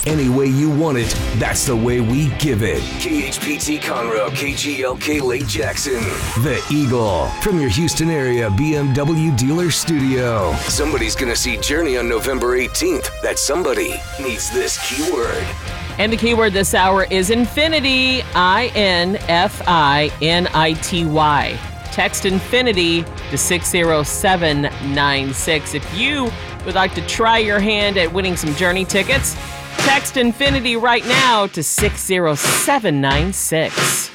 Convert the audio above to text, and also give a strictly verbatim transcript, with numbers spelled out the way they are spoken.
Any way you want it, that's the way we give it. K H P T Conroe, K G L K Lake Jackson. The Eagle, from your Houston area B M W dealer studio. Somebody's going to see Journey on November eighteenth. That somebody needs this keyword. And the keyword this hour is Infinity, I N F I N I T Y. Text Infinity to six zero seven nine six. If you would like to try your hand at winning some Journey tickets, text Infinity right now to six zero seven nine six.